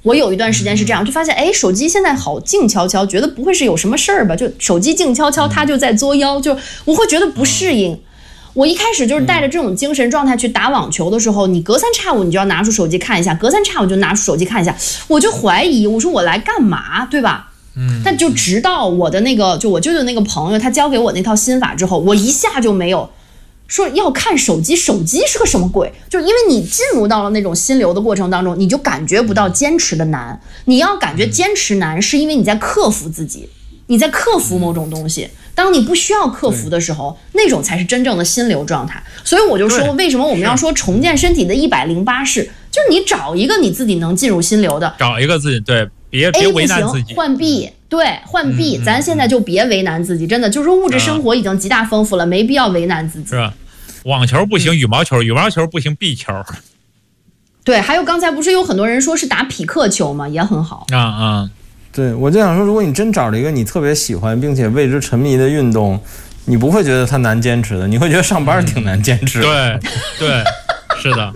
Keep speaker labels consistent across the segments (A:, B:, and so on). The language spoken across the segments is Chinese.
A: 我有一段时间是这样，就发现哎，手机现在好静悄悄，觉得不会是有什么事儿吧？就手机静悄悄，它就在作妖，就我会觉得不适应。我一开始就是带着这种精神状态去打网球的时候，你隔三差五你就要拿出手机看一下，隔三差五就拿出手机看一下，我就怀疑，我说我来干嘛，对吧？但就直到我的那个，就我舅舅那个朋友，他教给我那套心法之后，我一下就没有说要看手机，手机是个什么鬼？就是因为你进入到了那种心流的过程当中，你就感觉不到坚持的难。你要感觉坚持难，是因为你在克服自己，你在克服某种东西。当你不需要克服的时候，那种才是真正的心流状态。所以我就说，为什么我们要说重建身体的108式？就是你找一个你自己能进入心流的，
B: 找一个自己对，别为难自己。
A: 换 B， 对，换 B，咱现在就别为难自己，真的就是物质生活已经极大丰富了，没必要为难自己。
B: 是吧？网球不行，羽毛球不行，壁球。
A: 对，还有刚才不是有很多人说是打匹克球吗？也很好。
C: 对，我就想说，如果你真找了一个你特别喜欢并且为之沉迷的运动，你不会觉得它难坚持的，你会觉得上班挺难坚持的。
B: 对，是的。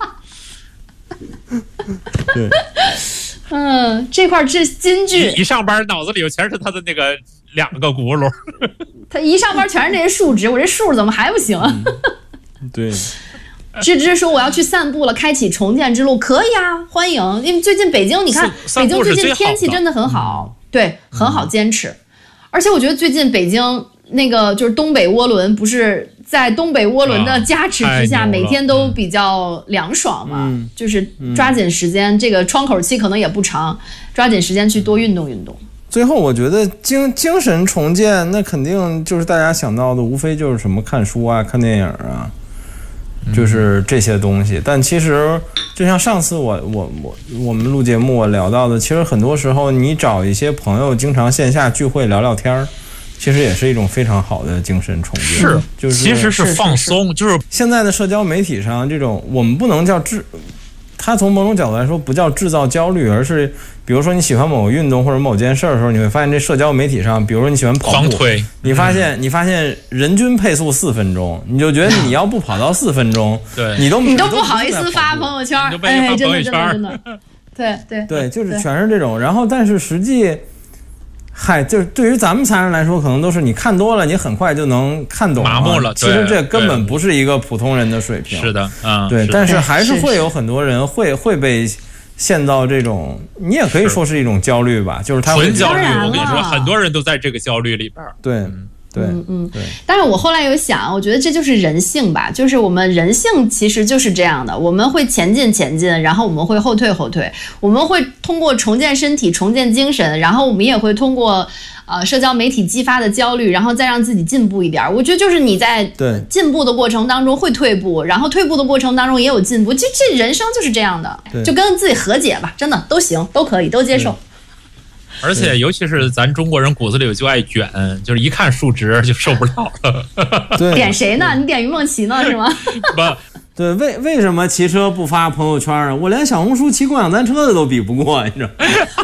C: 对，
A: 这块是金句。
B: 一上班脑子里全是他的那个2个轱辘。
A: 他一上班全是那些数值，我这数怎么还不行？
C: 对。
A: 芝芝说我要去散步了，开启重建之路，可以啊，欢迎。因为最近北京，你看北京最近天气真的很好，对，很好坚持。而且我觉得最近北京那个就是东北涡轮，不是在东北涡轮的加持之下，每天都比较凉爽嘛，就是抓紧时间，这个窗口期可能也不长，抓紧时间去多运动运动。
C: 最后我觉得精神重建，那肯定就是大家想到的，无非就是什么看书啊、看电影啊。就是这些东西，但其实就像上次我们录节目我聊到的，其实很多时候你找一些朋友经常线下聚会聊聊天，其实也是一种非常好的精神重建。
B: 是，
C: 就是
B: 其实是放松，就是
C: 现在的社交媒体上这种，我们不能叫它从某种角度来说不叫制造焦虑，而是比如说你喜欢某个运动或者某件事的时候，你会发现这社交媒体上，比如说你喜欢跑步，你发现人均配速4分钟，你就觉得你要不跑到4分钟，
B: 对，
A: 你都不好意思发朋友圈，哎，真的，
C: 对，就是全是这种。然后，但是实际，就是对于咱们3人来说，可能都是你看多了，你很快就能看懂，
B: 麻木了。
C: 其实这根本不是一个普通人的水平。
B: 是的，
C: 对，但是还是会有很多人会被陷到这种，你也可以说是一种焦虑吧，就是他
B: 纯焦虑。我跟你说，很多人都在这个焦虑里边。
C: 对。
A: 但是我后来有想，我觉得这就是人性吧，就是我们人性其实就是这样的，我们会前进，然后我们会后退，我们会通过重建身体、重建精神，然后我们也会通过社交媒体激发的焦虑，然后再让自己进步一点。我觉得就是你在进步的过程当中会退步，然后退步的过程当中也有进步，这人生就是这样的，就跟自己和解吧，真的都行，都可以，都接受。
B: 而且尤其是咱中国人骨子里就爱卷，就是一看数值就受不了了。
C: 对，
A: 点谁呢？你点于梦琪呢是吗？
C: 不，对，为什么骑车不发朋友圈啊？我连小红书骑共享单车的都比不过，你知道。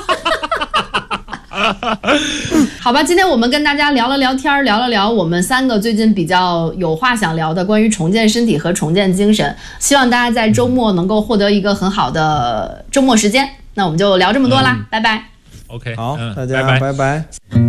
A: 好吧，今天我们跟大家聊了聊天，聊了聊我们3个最近比较有话想聊的关于重建身体和重建精神，希望大家在周末能够获得一个很好的周末时间。那我们就聊这么多啦，拜拜。
B: OK，
C: 好，大家拜拜。